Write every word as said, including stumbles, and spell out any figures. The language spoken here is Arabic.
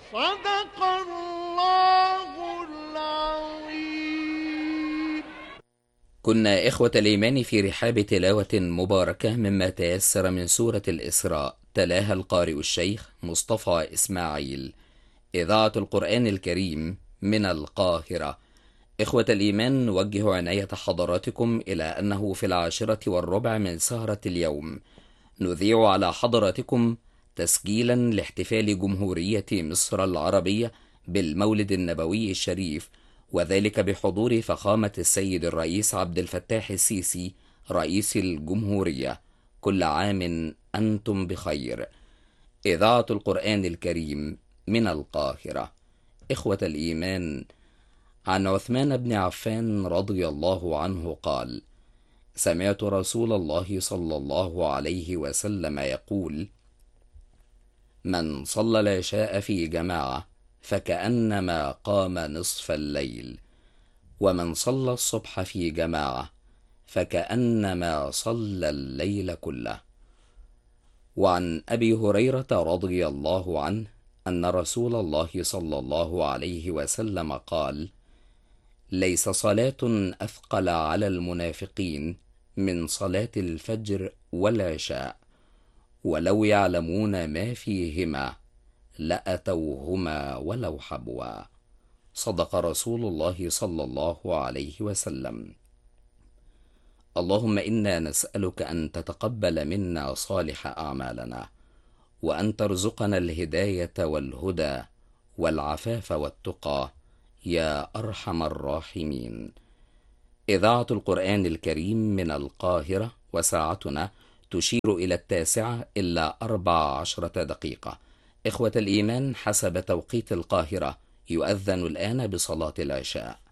صدق الله العظيم. كنا إخوة الإيمان في رحاب تلاوة مباركة مما تيسر من سورة الإسراء، تلاها القارئ الشيخ مصطفى إسماعيل. إذاعة القرآن الكريم من القاهرة. إخوة الإيمان، نوجه عناية حضراتكم إلى أنه في العاشرة والربع من سهرة اليوم نذيع على حضراتكم تسجيلا لاحتفال جمهورية مصر العربية بالمولد النبوي الشريف، وذلك بحضور فخامة السيد الرئيس عبد الفتاح السيسي رئيس الجمهورية. كل عام أنتم بخير. إذاعة القرآن الكريم من القاهرة. إخوة الإيمان، عن عثمان بن عفان رضي الله عنه قال: سمعت رسول الله صلى الله عليه وسلم يقول: من صلى العشاء في جماعة فكأنما قام نصف الليل، ومن صلى الصبح في جماعة فكأنما صلى الليل كله. وعن أبي هريرة رضي الله عنه أن رسول الله صلى الله عليه وسلم قال: ليس صلاة أثقل على المنافقين من صلاة الفجر والعشاء، ولو يعلمون ما فيهما لأتوهما ولو حبوا. صدق رسول الله صلى الله عليه وسلم. اللهم إنا نسألك أن تتقبل منا صالح أعمالنا، وأن ترزقنا الهداية والهدى والعفاف والتقى يا أرحم الراحمين. إذاعة القرآن الكريم من القاهرة، وساعتنا تشير إلى التاسعة إلا أربع عشرة دقيقة. إخوة الإيمان، حسب توقيت القاهرة يؤذن الآن بصلاة العشاء.